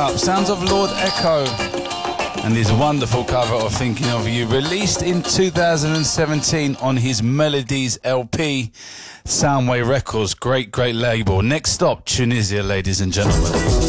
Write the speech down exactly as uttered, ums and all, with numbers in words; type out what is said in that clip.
up. Sounds of Lord Echo and his wonderful cover of Thinking of You, released in two thousand seventeen on his Melodies L P, Soundway Records. Great, great label. Next stop, Tunisia, ladies and gentlemen.